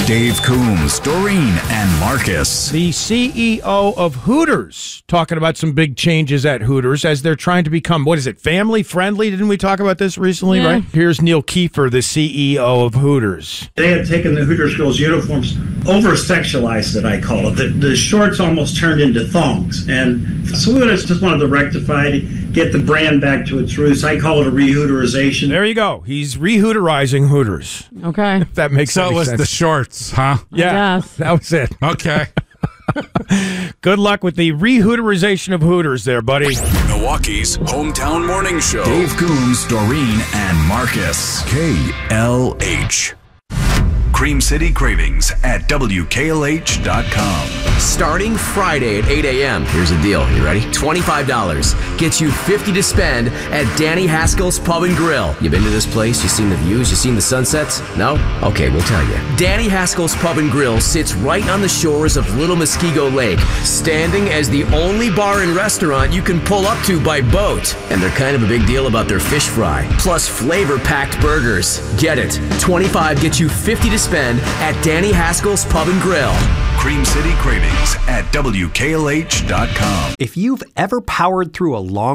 Dave Coombs, Doreen, and Marcus. The CEO of Hooters talking about some big changes at Hooters as they're trying to become, family friendly? Didn't we talk about this recently, right? Here's Neil Kiefer, the CEO of Hooters. They had taken the Hooters girls' uniforms, over-sexualized it, I call it. The shorts almost turned into thongs. And so we just wanted to rectify it, get the brand back to its roots. I call it a re-Hooterization. There you go. He's re-Hooterizing Hooters. Okay. If that makes So any it was sense. the shorts, huh? Yeah, Yes. that was it. Okay. Good luck with the re-Hooterization of Hooters there, buddy. Milwaukee's hometown morning show. Dave Coombs, Doreen, and Marcus. KLH. Cream City Cravings at WKLH.com. Starting Friday at 8 a.m. Here's the deal. You ready? $25 gets you $50 to spend at Danny Haskell's Pub and Grill. You been to this place? You seen the views? You seen the sunsets? No? Okay, we'll tell you. Danny Haskell's Pub and Grill sits right on the shores of Little Muskego Lake, standing as the only bar and restaurant you can pull up to by boat. And they're kind of a big deal about their fish fry, plus flavor-packed burgers. Get it? 25 gets you $50 to spend at Danny Haskell's Pub and Grill. Cream City Cravings at WKLH.com. If you've ever powered through a long